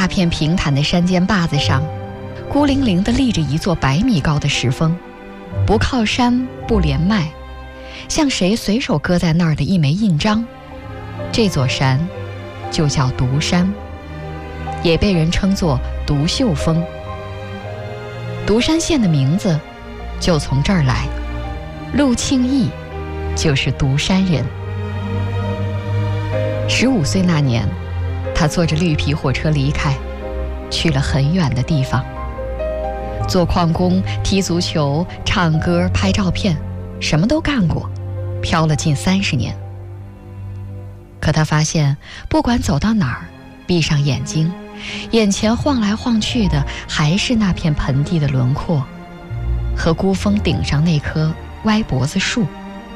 大片平坦的山间坝子上，孤零零地立着一座100米高的石峰，不靠山不连麦，像谁随手搁在那儿的一枚印章。这座山就叫独山，也被人称作独秀峰。独山县的名字就从这儿来，陆庆义就是独山人。15岁那年，他坐着绿皮火车离开，去了很远的地方，做矿工、踢足球、唱歌、拍照片，什么都干过，漂了近30年。可他发现，不管走到哪儿，闭上眼睛，眼前晃来晃去的还是那片盆地的轮廓，和孤峰顶上那棵歪脖子树。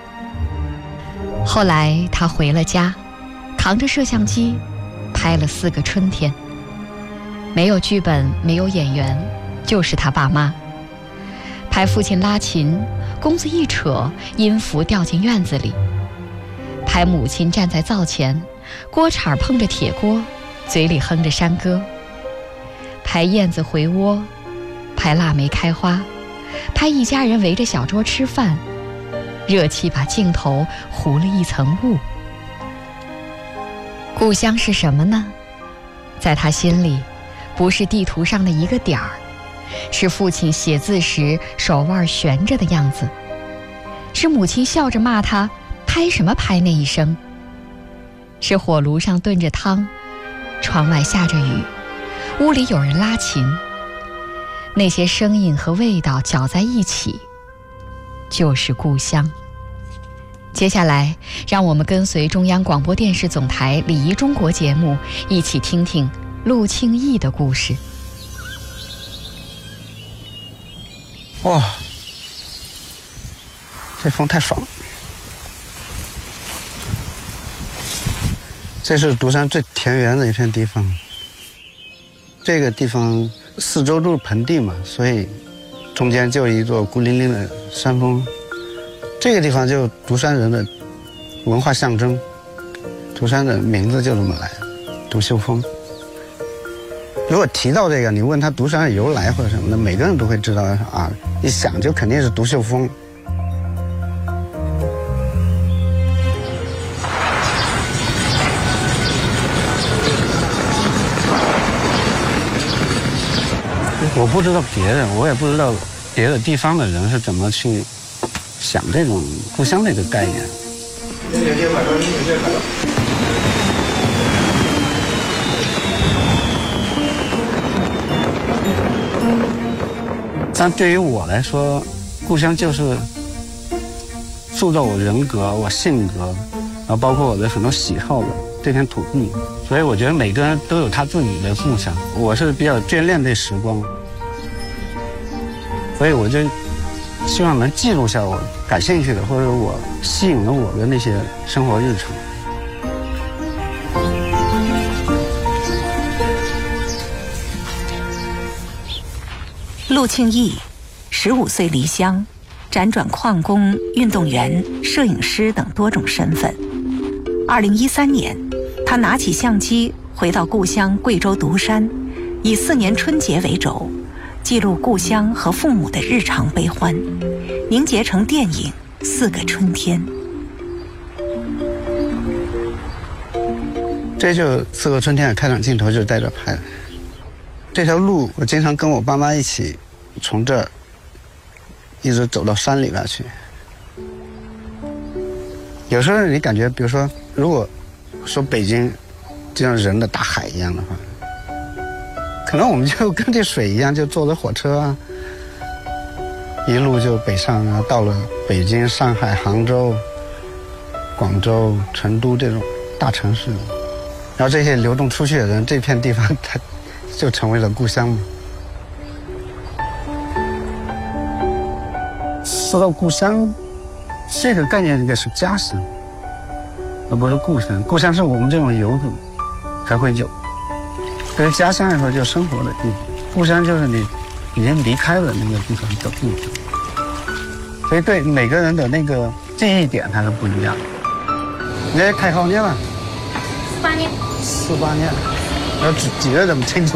后来他回了家，扛着摄像机拍了4个春天，没有剧本，没有演员，就是他爸妈。拍父亲拉琴，弓子一扯，音符掉进院子里；拍母亲站在灶前，锅铲碰着铁锅，嘴里哼着山歌；拍燕子回窝，拍腊梅开花，拍一家人围着小桌吃饭，热气把镜头糊了一层雾。故乡是什么呢？在他心里，不是地图上的一个点儿，是父亲写字时手腕悬着的样子，是母亲笑着骂他拍什么拍那一声，是火炉上炖着汤，窗外下着雨，屋里有人拉琴，那些声音和味道搅在一起，就是故乡。接下来，让我们跟随中央广播电视总台礼仪中国节目，一起听听陆庆义的故事。 哇，这风太爽了！这是独山最田园的一片地方。这个地方四周都是盆地嘛，所以中间就一座孤零零的山峰。这个地方就独山人的文化象征，独山的名字就这么来，独秀峰。如果提到这个，你问他独山的由来或者什么的，每个人都会知道啊，一想就肯定是独秀峰。我不知道别人，我也不知道别的地方的人是怎么去想这种故乡这个概念。但对于我来说，故乡就是塑造我人格、我性格，然后包括我的很多喜好的这片土地。所以我觉得每个人都有他自己的故乡。我是比较眷恋这时光，所以我就希望能记录下我感兴趣的或者我吸引了我的那些生活日常。 陆庆义15岁离乡，辗转矿工、运动员、摄影师等多种身份。2013年，他拿起相机回到故乡贵州独山，以4年春节为轴，记录故乡和父母的日常悲欢，凝结成电影《4个春天》。 这就《4个春天》的开场镜头就是在这拍的。这条路我经常跟我爸妈一起从这儿一直走到山里边去。有时候你感觉，比如说，如果说北京就像人的大海一样的话，可能我们就跟这水一样，就坐着火车啊，一路就北上啊，到了北京、上海、杭州、广州、成都这种大城市，然后这些流动出去的人，这片地方它就成为了故乡嘛。说到故乡，这个概念应该是家乡，而不是故乡。故乡是我们这种游子才会有，对于家乡来说，就生活的地方。故乡就是你已经离开了那个地方的故乡。所以对每个人的那个记忆点它是不一样的。你这开好年了？48年。48年。要几月这么清楚？